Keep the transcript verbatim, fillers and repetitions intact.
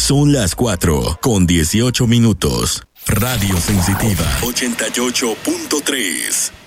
Son las cuatro con dieciocho minutos. Radio Sensitiva ochenta y ocho punto tres.